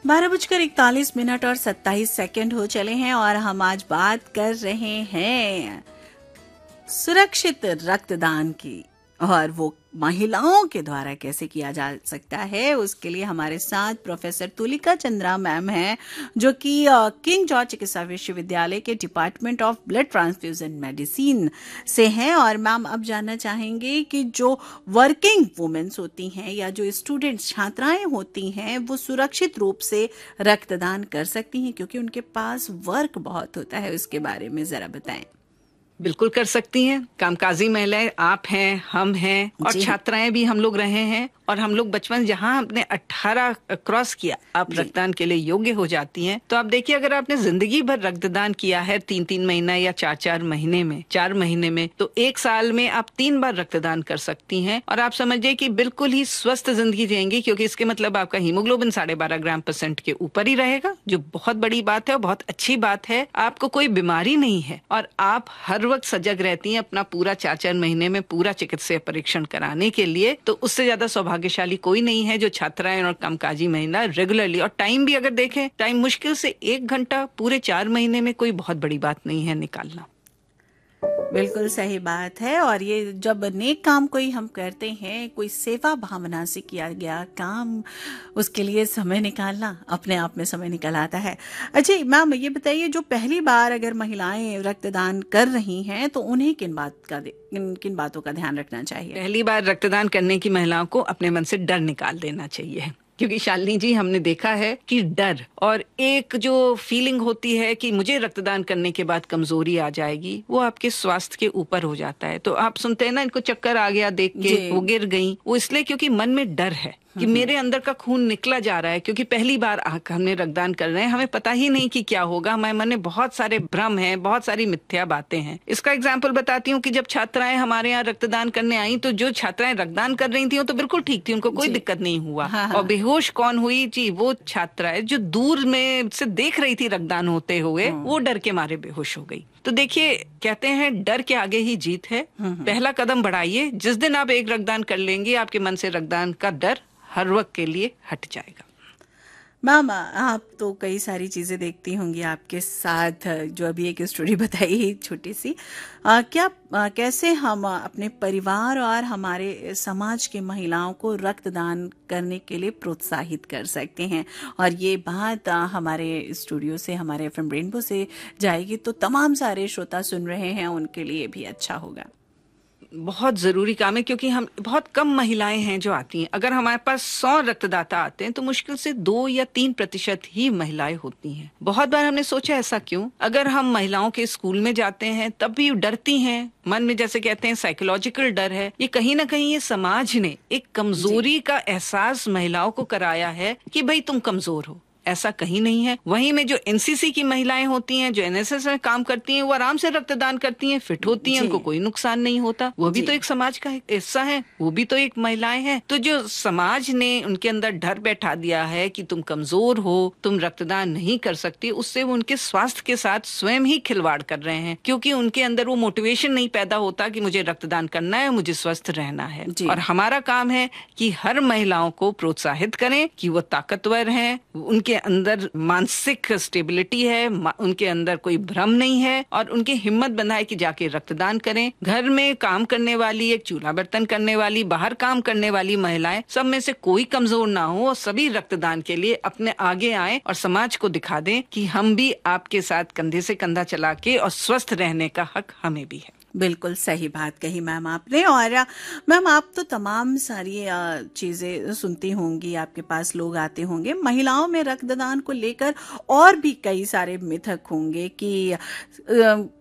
12:41 और 27 हो चले हैं और हम आज बात कर रहे हैं सुरक्षित रक्तदान की, और वो महिलाओं के द्वारा कैसे किया जा सकता है। उसके लिए हमारे साथ प्रोफेसर तुलिका चंद्रा मैम हैं, जो कि किंग जॉर्ज चिकित्सा विश्वविद्यालय के department of blood transfusion medicine से हैं। और मैम अब जानना चाहेंगे कि जो वर्किंग वुमेन्स होती हैं या जो स्टूडेंट्स छात्राएं होती हैं, वो सुरक्षित रूप से रक्तदान कर सकती हैं, क्योंकि उनके पास वर्क बहुत होता है। उसके बारे में जरा बताएं। बिल्कुल कर सकती हैं। कामकाजी महिलाएं आप हैं, हम हैं, और छात्राएं भी हम लोग रहे हैं। और हम लोग बचपन जहां आपने 18 क्रॉस किया, आप रक्तदान के लिए योग्य हो जाती हैं। तो आप देखिए, अगर आपने जिंदगी भर रक्तदान किया है 3-3 महीना या 4-4 महीने में, 4 महीने में, तो 1 साल में आप 3 बार रक्तदान कर सकती हैं। और आप समझिए कि बिल्कुल ही स्वस्थ जिंदगी जिएंगी, क्योंकि इसके मतलब आपका हीमोग्लोबिन 12.5 ग्राम% के ऊपर ही रहेगा, जो बहुत बड़ी बात है और बहुत अच्छी बात है। आपको कोई बीमारी नहीं है और आप हर वक्त सजग रहती हैं अपना पूरा 4-4 महीने में पूरा चिकित्सीय परीक्षण कराने के लिए। तो उससे ज्यादा सौभाग्यशाली कोई नहीं है जो छात्राएं और कामकाजी महिला रेगुलरली, और टाइम भी अगर देखें, टाइम मुश्किल से 1 घंटा पूरे 4 महीने में कोई बहुत बड़ी बात नहीं है निकालना। बिल्कुल सही बात है। और ये जब नेक काम कोई हम करते हैं, कोई सेवा भावना से किया गया काम, उसके लिए समय निकालना अपने आप में समय निकल आता है। अच्छा मैम, ये बताइए, जो पहली बार अगर महिलाएं रक्तदान कर रही हैं, तो उन्हें किन बातों का ध्यान रखना चाहिए? पहली बार रक्तदान करने की महिलाओं को अपने मन से डर निकाल देना चाहिए, क्योंकि शालिनी जी, हमने देखा है कि डर और एक जो फीलिंग होती है कि मुझे रक्तदान करने के बाद कमजोरी आ जाएगी, वो आपके स्वास्थ्य के ऊपर हो जाता है। तो आप सुनते हैं ना, इनको चक्कर आ गया देख के, वो गिर गई, वो इसलिए क्योंकि मन में डर है कि मेरे अंदर का खून निकला जा रहा है, क्योंकि पहली बार हमने रक्तदान कर रहे हैं, हमें पता ही नहीं कि क्या होगा। हमारे मन में बहुत सारे भ्रम हैं, बहुत सारी मिथ्या बातें हैं। इसका एग्जाम्पल बताती हूँ कि जब छात्राएं हमारे यहाँ रक्तदान करने आई, तो जो छात्राएं रक्तदान कर रही थी वो तो बिल्कुल ठीक थी, उनको कोई दिक्कत नहीं हुआ। और बेहोश कौन हुई जी? वो छात्राएं जो दूर में से देख रही थी रक्तदान होते हुए, वो डर के मारे बेहोश हो गई। तो देखिए, कहते हैं डर के आगे ही जीत है। पहला कदम बढ़ाइए। जिस दिन आप एक रक्तदान कर लेंगे, आपके मन से रक्तदान का डर हर वक्त के लिए हट जाएगा। मैम, आप तो कई सारी चीजें देखती होंगी आपके साथ, जो अभी एक स्टोरी बताई छोटी सी, कैसे हम अपने परिवार और हमारे समाज के महिलाओं को रक्तदान करने के लिए प्रोत्साहित कर सकते हैं। और ये बात हमारे स्टूडियो से, हमारे एफएम रेनबो से जाएगी, तो तमाम सारे श्रोता सुन रहे हैं, उनके लिए भी अच्छा होगा। बहुत जरूरी काम है, क्योंकि हम बहुत कम महिलाएं हैं जो आती हैं। अगर हमारे पास 100 रक्तदाता आते हैं, तो मुश्किल से 2 या 3% ही महिलाएं होती हैं। बहुत बार हमने सोचा ऐसा क्यों? अगर हम महिलाओं के स्कूल में जाते हैं, तब भी डरती हैं, मन में जैसे कहते हैं साइकोलॉजिकल डर है। ये कहीं ना कहीं ये समाज ने एक कमजोरी का एहसास महिलाओं को कराया है कि भाई तुम कमजोर हो। ऐसा कहीं नहीं है। वहीं में जो एनसीसी की महिलाएं होती हैं, जो एनएसएस में काम करती हैं, वो आराम से रक्तदान करती हैं, फिट होती हैं, उनको कोई नुकसान नहीं होता। वो भी तो एक समाज का हिस्सा है, वो भी तो एक महिलाएं हैं। तो जो समाज ने उनके अंदर डर बैठा दिया है कि तुम कमजोर हो, तुम रक्तदान नहीं कर सकती, उससे वो उनके स्वास्थ्य के साथ स्वयं ही खिलवाड़ कर रहे हैं, क्योंकि उनके अंदर वो मोटिवेशन नहीं पैदा होता कि मुझे रक्तदान करना है, मुझे स्वस्थ रहना है। और हमारा काम है कि हर महिलाओं को प्रोत्साहित करें कि वो ताकतवर हैं, उनके अंदर मानसिक स्टेबिलिटी है, उनके अंदर कोई भ्रम नहीं है, और उनकी हिम्मत बनाए कि जाके रक्तदान करें। घर में काम करने वाली, एक चूल्हा बर्तन करने वाली, बाहर काम करने वाली महिलाएं, सब में से कोई कमजोर ना हो, और सभी रक्तदान के लिए अपने आगे आए और समाज को दिखा दें कि हम भी आपके साथ कंधे से कंधा चला के, और स्वस्थ रहने का हक हमें भी है। बिल्कुल सही बात कही मैम आपने। और मैम, आप तो तमाम सारी चीजें सुनती होंगी, आपके पास लोग आते होंगे, महिलाओं में रक्तदान को लेकर और भी कई सारे मिथक होंगे कि